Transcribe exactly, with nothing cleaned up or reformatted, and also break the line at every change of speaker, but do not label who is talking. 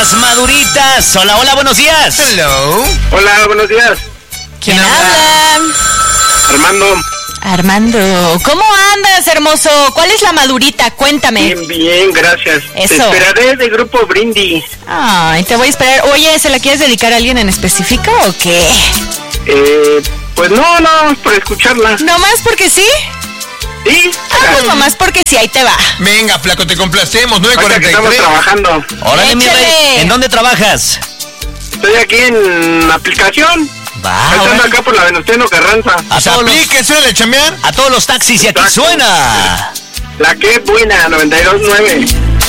las maduritas. Hola, hola, buenos días.
Hello.
Hola, buenos días.
¿Quién habla?
Armando.
Armando, ¿cómo andas, hermoso? ¿Cuál es la madurita? Cuéntame.
Bien, bien, gracias.
Eso.
Te esperaré de Grupo Brindis.
Ay, te voy a esperar. Oye, ¿se la quieres dedicar a alguien en específico o qué?
Eh, pues no, no, por escucharla.
¿Nomás porque sí?
Sí.
Ah, pues nomás porque sí, ahí te va.
Venga, flaco, te complacemos. nueve
Ahorita que
cuarenta y
estamos
tres.
trabajando.
Órale, mi
Échale.
rey. ¿En dónde trabajas?
Estoy aquí en aplicación.
Va,
Estando
órale.
acá por la Venustiano Carranza.
A
Se
todos, los,
aplique, suele chambear.
a todos los taxis y aquí
Exacto.
suena.
La que es buena, noventa y dos nueve.